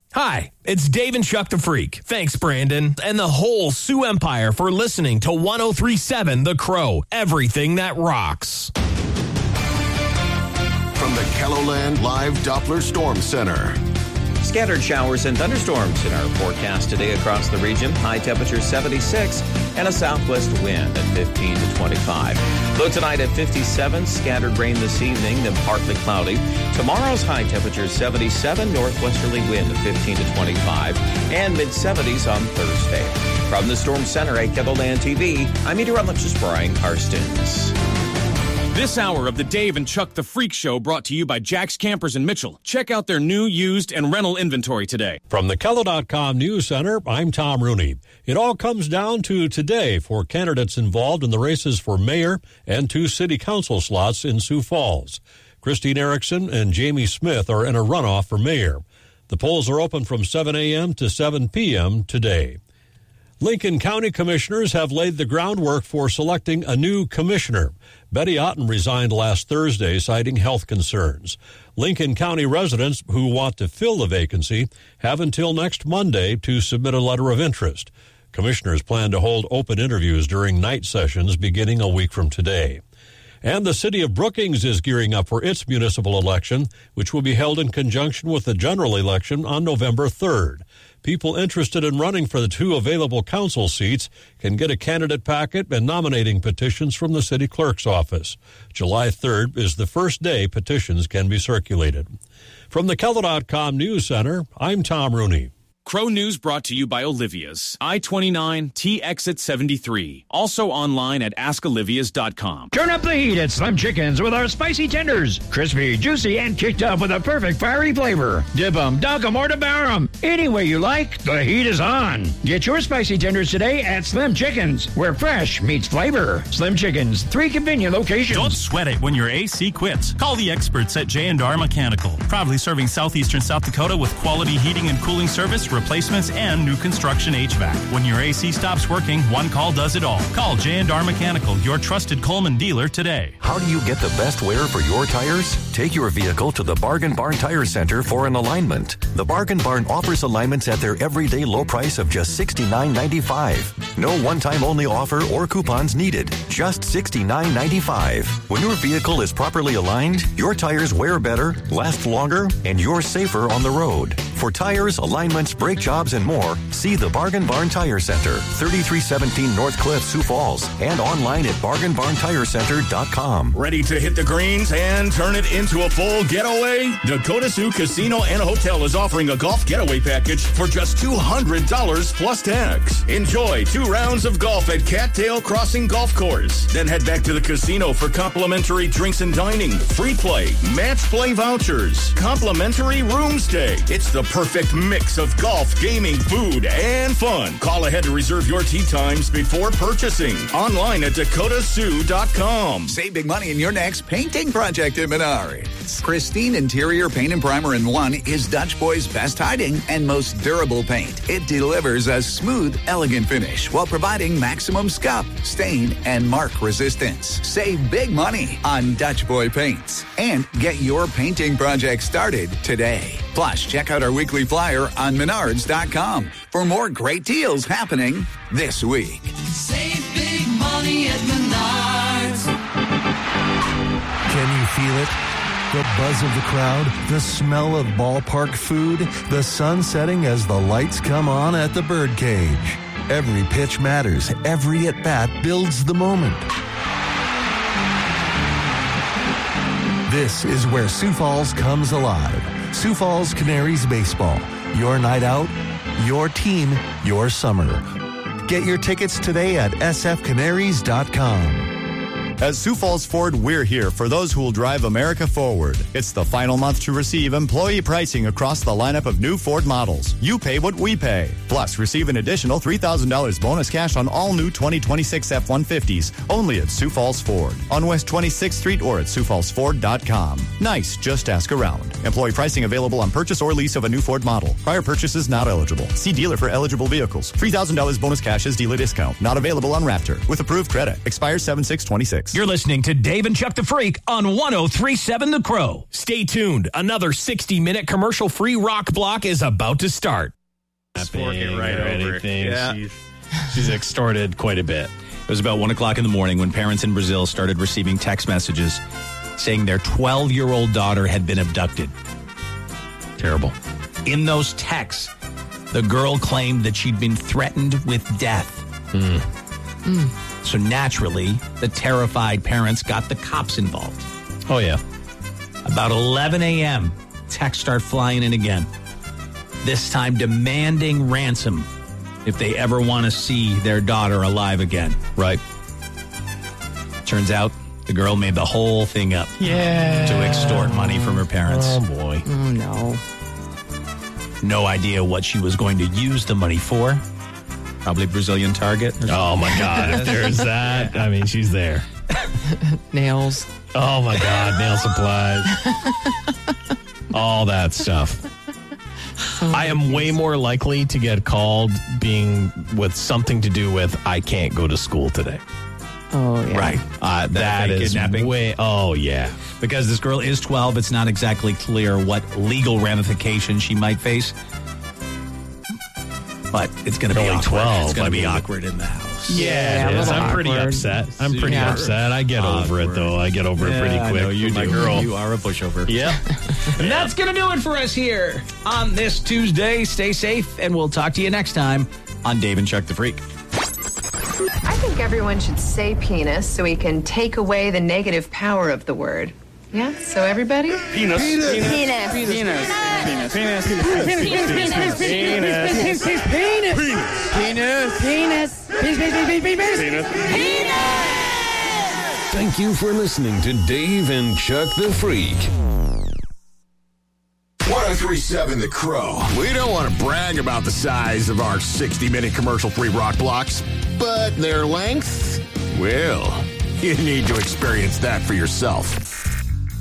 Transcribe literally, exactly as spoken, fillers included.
Hi, it's Dave and Chuck the Freak. Thanks, Brandon, and the whole Sioux Empire for listening to one oh three point seven The Crow, everything that rocks. From the KELOLAND Live Doppler Storm Center. Scattered showers and thunderstorms in our forecast today across the region. High temperature seventy-six and a southwest wind at fifteen to twenty-five. Low tonight at fifty-seven. Scattered rain this evening, then partly cloudy. Tomorrow's high temperature seventy-seven. Northwesterly wind at fifteen to twenty-five. And mid-seventies on Thursday. From the Storm Center at KELOLAND T V, I'm meteorologist Brian Karstens. This hour of the Dave and Chuck the Freak Show brought to you by Jack's Campers in Mitchell. Check out their new, used, and rental inventory today. From the Kello dot com News Center, I'm Tom Rooney. It all comes down to today for candidates involved in the races for mayor and two city council slots in Sioux Falls. Christine Erickson and Jamie Smith are in a runoff for mayor. The polls are open from seven a.m. to seven p.m. today. Lincoln County commissioners have laid the groundwork for selecting a new commissioner. Betty Otten resigned last Thursday, citing health concerns. Lincoln County residents who want to fill the vacancy have until next Monday to submit a letter of interest. Commissioners plan to hold open interviews during night sessions beginning a week from today. And the city of Brookings is gearing up for its municipal election, which will be held in conjunction with the general election on November third. People interested in running for the two available council seats can get a candidate packet and nominating petitions from the city clerk's office. July third is the first day petitions can be circulated. From the Kello dot com News Center, I'm Tom Rooney. Crow News brought to you by Olivia's. I twenty-nine T Exit seventy-three. Also online at ask olivias dot com. Turn up the heat at Slim Chickens with our spicy tenders. Crispy, juicy, and kicked up with a perfect fiery flavor. Dip 'em, dunk 'em, or devour 'em. Any way you like, the heat is on. Get your spicy tenders today at Slim Chickens, where fresh meets flavor. Slim Chickens, three convenient locations. Don't sweat it when your A C quits. Call the experts at J and R Mechanical. Proudly serving southeastern South Dakota with quality heating and cooling service, replacements, and new construction H V A C. When your A C stops working, one call does it all. Call J and R Mechanical, your trusted Coleman dealer today. How do you get the best wear for your tires? Take your vehicle to the Bargain Barn Tire Center for an alignment. The Bargain Barn offers alignments at their everyday low price of just sixty-nine ninety-five. No one-time only offer or coupons needed. Just sixty-nine ninety-five. When your vehicle is properly aligned, your tires wear better, last longer, and you're safer on the road. For tires, alignments, brake jobs, and more, see the Bargain Barn Tire Center, thirty-three seventeen North Cliff, Sioux Falls, and online at bargain barn tire center dot com. Ready to hit the greens and turn it into a full getaway? Dakota Sioux Casino and Hotel is offering a golf getaway package for just two hundred dollars plus tax. Enjoy two rounds of golf at Cattail Crossing Golf Course. Then head back to the casino for complimentary drinks and dining, free play, match play vouchers, complimentary room stay. It's the perfect mix of golf, gaming, food, and fun. Call ahead to reserve your tee times before purchasing. Online at dakota sioux dot com. Save big money in your next painting project at Menards. Christine Interior Paint and Primer in One is Dutch Boy's best hiding and most durable paint. It delivers a smooth, elegant finish while providing maximum scuff, stain, and mark resistance. Save big money on Dutch Boy paints and get your painting project started today. Plus, check out our weekly flyer on menards dot com for more great deals happening this week. Save big money at Menards. Can you feel it? The buzz of the crowd, the smell of ballpark food, the sun setting as the lights come on at the birdcage. Every pitch matters. Every at-bat builds the moment. This is where Sioux Falls comes alive. Sioux Falls Canaries Baseball. Your night out, your team, your summer. Get your tickets today at s f canaries dot com. At Sioux Falls Ford, we're here for those who will drive America forward. It's the final month to receive employee pricing across the lineup of new Ford models. You pay what we pay. Plus, receive an additional three thousand dollars bonus cash on all new twenty twenty-six F one fifties, only at Sioux Falls Ford, on West twenty-sixth Street or at sioux falls ford dot com. Nice, just ask around. Employee pricing available on purchase or lease of a new Ford model. Prior purchases not eligible. See dealer for eligible vehicles. three thousand dollars bonus cash as dealer discount. Not available on Raptor. With approved credit. Expires seven six twenty-six. six. You're listening to Dave and Chuck the Freak on one oh three point seven The Crow. Stay tuned. Another sixty-minute commercial-free rock block is about to start. Forking right or over. anything. Yeah. She's, she's extorted quite a bit. It was about one o'clock in the morning when parents in Brazil started receiving text messages saying their twelve-year-old daughter had been abducted. Terrible. In those texts, the girl claimed that she'd been threatened with death. Mm. Mm. So naturally, the terrified parents got the cops involved. Oh, yeah. About eleven a.m., texts start flying in again. This time demanding ransom if they ever want to see their daughter alive again. Right. Turns out the girl made the whole thing up. Yeah. To extort money from her parents. Oh, boy. Oh, no. No idea what she was going to use the money for. Probably Brazilian Target. Oh, my God. If there's that, I mean, she's there. Nails. Oh, my God. Nail supplies. All that stuff. I am way more likely to get called being with something to do with I can't go to school today. Oh, yeah. Right. Uh, that is kidnapping. way, oh, yeah. Because this girl is twelve, it's not exactly clear what legal ramifications she might face. But it's going to be awkward. twelve. It's going to be I mean, awkward in the house. Yeah, Yeah, it a is. little I'm pretty awkward. upset. I'm pretty Yeah. upset. I get over it, though. I get over it pretty Yeah, I quick. know you My do. girl. You are a pushover. Yep. And that's going to do it for us here on this Tuesday. Stay safe, and we'll talk to you next time on Dave and Chuck the Freak. I think everyone should say penis so we can take away the negative power of the word. Yeah? So everybody? Penis. Penis. Penis. Penis. Penis. Penis. Penis. Penis. Penis. Penis. Penis. Penis. Penis. Penis. Penis. Penis. Thank you for listening to Dave and Chuck the Freak. one oh three point seven The Crow. We don't want to brag about the size of our sixty-minute commercial-free rock blocks, but their length? Well, you need to experience that for yourself.